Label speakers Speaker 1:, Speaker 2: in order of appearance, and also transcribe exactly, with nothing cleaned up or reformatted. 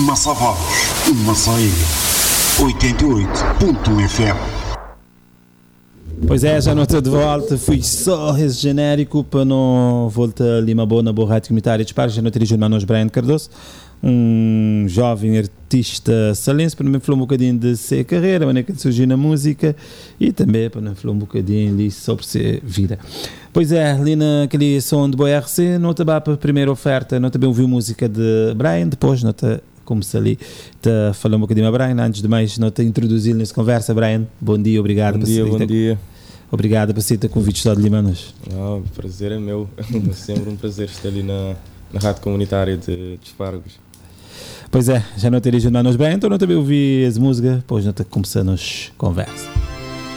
Speaker 1: Massavados, Massaia, oitenta e oito ponto um F M.
Speaker 2: Pois é, já não estou de volta, fui só esse genérico para não voltar ali uma boa na boa rádio comunitária de Esparta. Já não teria Manos Brian Cardoso, um jovem artista salense, para me falar um bocadinho de sua carreira, a maneira que surgiu na música e também para me falar um bocadinho ali sobre sua vida. Pois é, ali naquele som de Boa R C, não estava para a primeira oferta, não também ouviu música de Brian, depois não está. Como se ali te falou um bocadinho a Brian, antes de mais não te introduzir nessa conversa. Brian, bom dia, obrigado.
Speaker 3: Bom dia, bom ter... dia.
Speaker 2: Obrigado por aceitar o convite de Limanos.
Speaker 3: Ah, o prazer é meu, é sempre um prazer estar ali na, na rádio comunitária de, de Espargos.
Speaker 2: Pois é, já não teria Manos Brian, então não também ouvi as músicas, depois não te começamos a conversa.